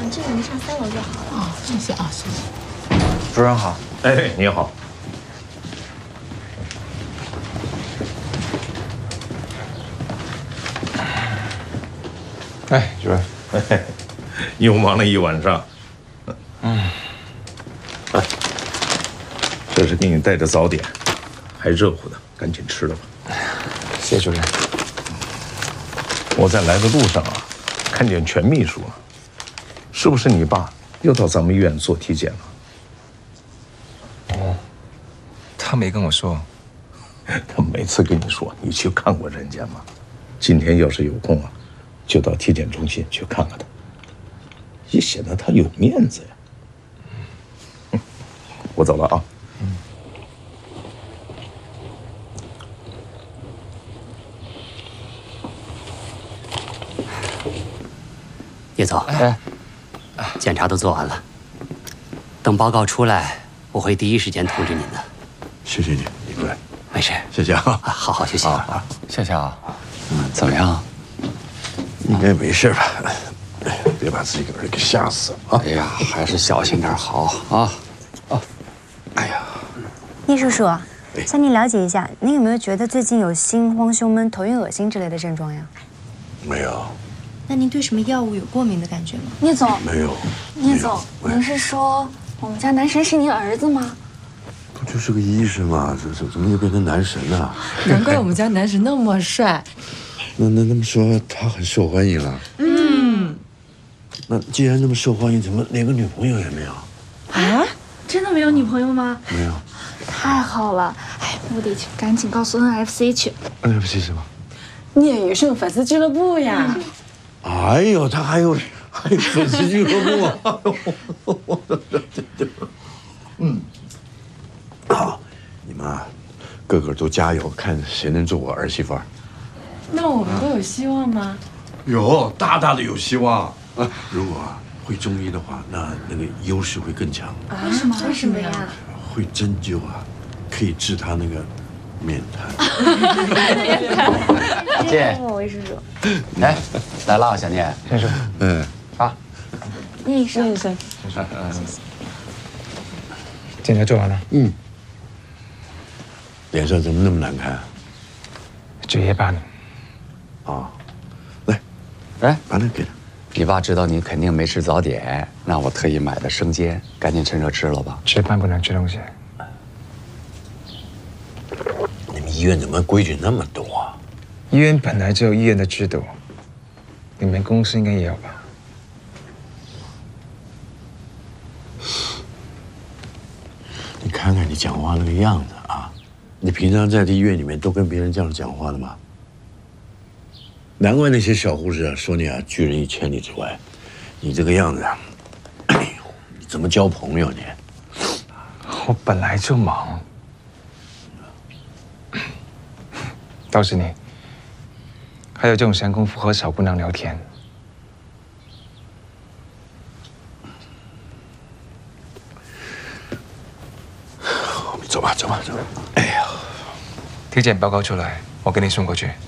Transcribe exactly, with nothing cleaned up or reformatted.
这个你上三楼就好了。 哦，谢谢啊，谢谢。 主任好。 哎，你好。 哎，主任， 哎，又忙了一晚上。嗯。哎，这是给你带的早点，还热乎的，赶紧吃了吧。 谢谢主任。 我在来的路上啊，看见全秘书了，是不是你爸又到咱们医院做体检了？ 哦，他没跟我说。 他每次跟你说，你去看过人家吗？今天要是有空啊，就到体检中心去看看他，也显得他有面子呀。嗯、我走了啊。嗯。 叶总，哎，检查都做完了，等报告出来，我会第一时间通知您的。 谢谢你，李主任。 没事， 谢谢啊， 好好休息啊，谢谢啊。 嗯，怎么样？ 应该没事吧？哎呀，别把自己个儿给吓死啊！ 哎呀，还是小心点好啊。 啊，哎呀， 聂叔叔，向您了解一下，您有没有觉得最近有心慌、胸闷、头晕、恶心之类的症状呀？ 没有。 那您对什么药物有过敏的感觉吗？ 聂总， 没有。 聂总，您是说我们家男神是您儿子吗？ 不就是个医生吗？这这怎么又变成男神了？ 难怪我们家男神那么帅。 那那那么说他很受欢迎了？ 嗯。 那既然那么受欢迎，怎么连个女朋友也没有？ 啊？真的没有女朋友吗？ 没有。 太好了！哎，我得去赶紧告诉 N F C 去。 N F C 什么？ 聂宇胜粉丝俱乐部呀。 哎呦，他还有还有粉丝俱乐部啊！嗯，好，你们啊，个个都加油，看谁能做我儿媳妇儿。 那我们都有希望吗？ 有，大大的有希望啊！如果会中医的话，那那个优势会更强。 为什么？为什么呀？ 会针灸啊，可以治他那个面瘫。 面瘫。 姐， 我魏叔叔。 哎，来了，小聂先生。 嗯。 啊。 聂医生。 聂医生。 谢谢。检查做完了。 嗯。脸上怎么那么难看？ 值夜班。 啊，来， 哎， 把那给他。 你爸知道你肯定没吃早点，那我特意买的生煎，赶紧趁热吃了吧。 值班不能吃东西。 你们医院怎么规矩那么多啊？ 医院本来就有医院的制度，你们公司应该也有吧？ 你看看你讲话那个样子啊，你平常在这医院里面都跟别人这样讲话的吗？难怪那些小护士啊说你啊拒人于千里之外，你这个样子啊，哎呦，你怎么交朋友你？ 我本来就忙，倒是你，还有这种闲工夫和小姑娘聊天。 走吧，走吧，走吧。哎呀， 体检报告出来，我给你送过去。